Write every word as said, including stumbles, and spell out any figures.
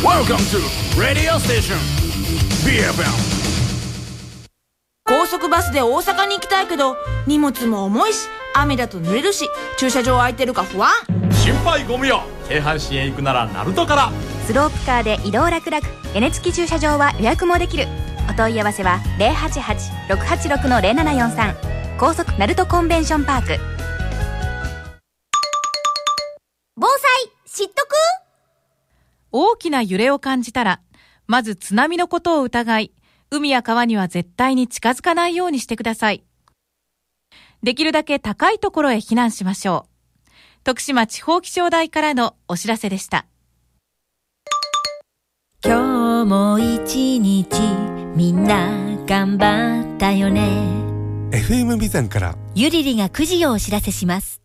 Welcome to Radio Station ビーエフエム。 高速バスで大阪に行きたいけど荷物も重いし雨だと濡れるし駐車場空いてるか不安。 心配ご無用。京阪神へ行くなら鳴門から。 スロープカーで移動楽々。屋根付き駐車場は予約もできる。お問い合わせは ゼロはちはち ろくはちろく ゼロななよんさん。高速鳴門コンベンションパーク。 防災知っとく？ 大きな揺れを感じたら、まず津波のことを疑い、海や川には絶対に近づかないようにしてください。できるだけ高いところへ避難しましょう。徳島地方気象台からのお知らせでした。 今日も一日みんな頑張ったよね。 エフエム ビザンからゆりりがくじをお知らせします。